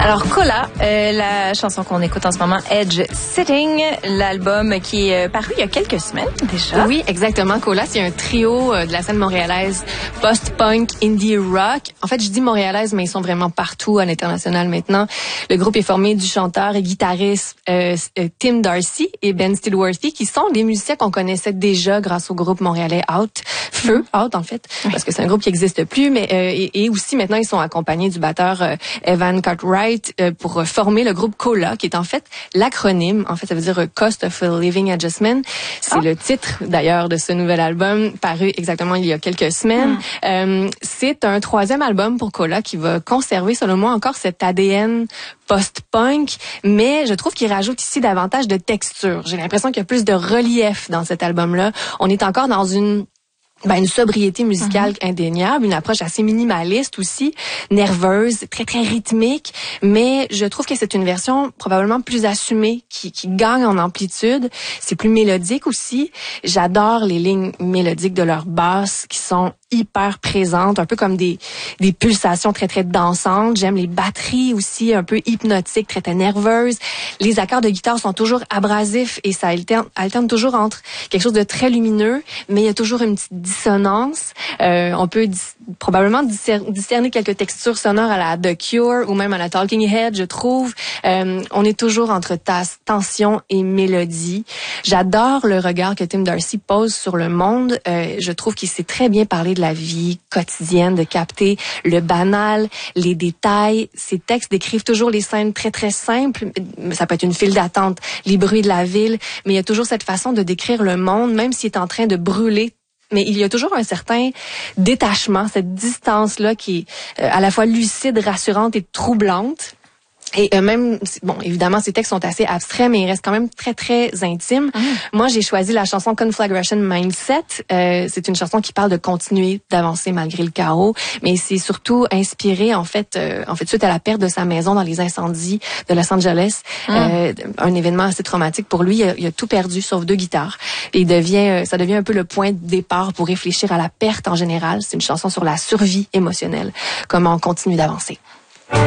Alors, Cola, la chanson qu'on écoute en ce moment, Edge Sitting, l'album qui est paru il y a quelques semaines déjà. Oui, exactement. Cola, c'est un trio de la scène montréalaise post-punk, indie rock. En fait, je dis montréalaise, mais ils sont vraiment partout à l'international maintenant. Le groupe est formé du chanteur et guitariste Tim Darcy et Ben Stillworthy, qui sont des musiciens qu'on connaissait déjà grâce au groupe montréalais Feu en fait, parce que c'est un groupe qui n'existe plus, mais et aussi maintenant ils sont accompagnés du batteur Evan Cartwright pour former le groupe Cola, qui est en fait l'acronyme, en fait ça veut dire Cost of Living Adjustment. C'est le titre d'ailleurs de ce nouvel album paru exactement il y a quelques semaines. C'est un 3e album pour Cola qui va conserver selon moi encore cet ADN post-punk, mais je trouve qu'il rajoute ici davantage de texture. J'ai l'impression qu'il y a plus de relief dans cet album-là. On est encore dans une sobriété musicale indéniable, une approche assez minimaliste aussi, nerveuse, très très rythmique, mais je trouve que c'est une version probablement plus assumée, qui gagne en amplitude. C'est plus mélodique aussi. J'adore les lignes mélodiques de leur basse qui sont hyper présentes, un peu comme des pulsations très très dansantes. J'aime les batteries aussi un peu hypnotiques, très très nerveuses. Les accords de guitare sont toujours abrasifs et ça alterne toujours entre quelque chose de très lumineux, mais il y a toujours une petite dissonance. On peut probablement discerner quelques textures sonores à la The Cure ou même à la Talking Head, je trouve. On est toujours entre tension et mélodie. J'adore le regard que Tim Darcy pose sur le monde. Je trouve qu'il sait très bien parler de la vie quotidienne, de capter le banal, les détails. Ses textes décrivent toujours les scènes très très simples. Ça peut être une file d'attente, les bruits de la ville, mais il y a toujours cette façon de décrire le monde, même s'il est en train de brûler. Mais il y a toujours un certain détachement, cette distance-là qui est à la fois lucide, rassurante et troublante. Et même, bon, évidemment, ces textes sont assez abstraits, mais ils restent quand même très, très intimes. Moi, j'ai choisi la chanson Conflagration Mindset. C'est une chanson qui parle de continuer d'avancer malgré le chaos, mais c'est surtout inspiré, en fait, suite à la perte de sa maison dans les incendies de Los Angeles. Un événement assez traumatique pour lui. Il a tout perdu, sauf 2 guitares. Et ça devient un peu le point de départ pour réfléchir à la perte en général. C'est une chanson sur la survie émotionnelle. Comment on continue d'avancer.